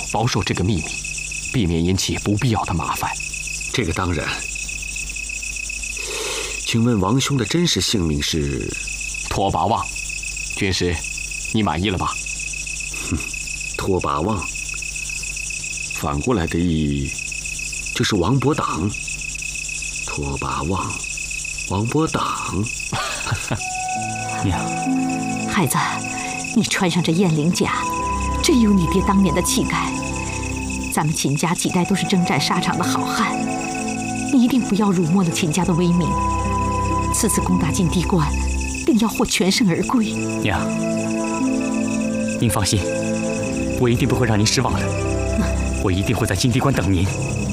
保守这个秘密，避免引起不必要的麻烦。 这个当然。请问王兄的真实姓名是？ 拓跋望。军师，你满意了吧？ 拓跋望，反过来的意义就是王伯党。拓跋望，王伯党。 娘， 孩子，你穿上这燕翎甲，真有你爹当年的气概。咱们秦家几代都是征战沙场的好汉，你一定不要辱没了秦家的威名。次次攻打禁地关，定要获全胜而归。 娘，您放心，我一定不会让您失望的。我一定会在禁地关等您。